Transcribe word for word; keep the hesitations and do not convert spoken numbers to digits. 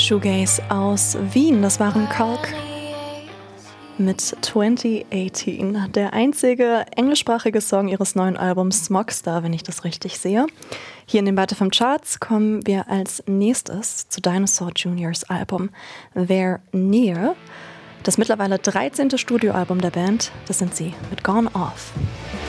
Shoegaze aus Wien. Das waren Kalk mit zwanzig achtzehn, der einzige englischsprachige Song ihres neuen Albums Smogstar, wenn ich das richtig sehe. Hier in den Bite F M Charts kommen wir als nächstes zu Dinosaur Juniors Album They're Near, das mittlerweile dreizehnte Studioalbum der Band. Das sind sie mit Gone Off.